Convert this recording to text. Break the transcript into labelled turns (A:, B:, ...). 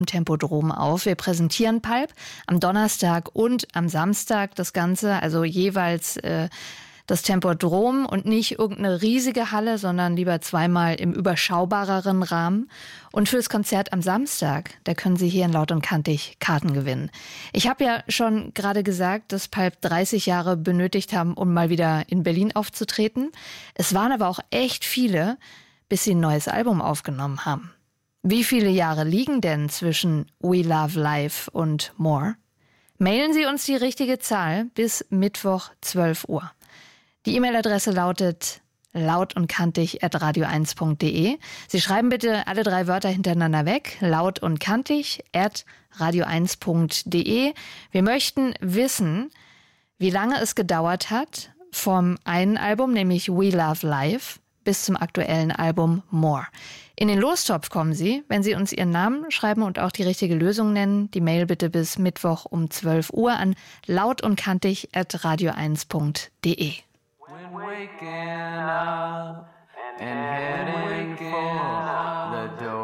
A: im Tempodrom auf. Wir präsentieren Pulp am Donnerstag und am Samstag das Ganze, also jeweils das Tempodrom und nicht irgendeine riesige Halle, sondern lieber zweimal im überschaubareren Rahmen. Und fürs Konzert am Samstag, da können Sie hier in Laut und Kantig Karten gewinnen. Ich habe ja schon gerade gesagt, dass Pulp 30 Jahre benötigt haben, um mal wieder in Berlin aufzutreten. Es waren aber auch echt viele, bis sie ein neues Album aufgenommen haben. Wie viele Jahre liegen denn zwischen We Love Life und More? Mailen Sie uns die richtige Zahl bis Mittwoch 12 Uhr. Die E-Mail-Adresse lautet lautundkantig@radio1.de. Sie schreiben bitte alle 3 Wörter hintereinander weg, lautundkantig@radio1.de. Wir möchten wissen, wie lange es gedauert hat vom einen Album, nämlich We Love Life, bis zum aktuellen Album More. In den Lostopf kommen Sie, wenn Sie uns Ihren Namen schreiben und auch die richtige Lösung nennen. Die Mail bitte bis Mittwoch um 12 Uhr an lautundkantig@radio1.de.
B: When waking up and heading for the door.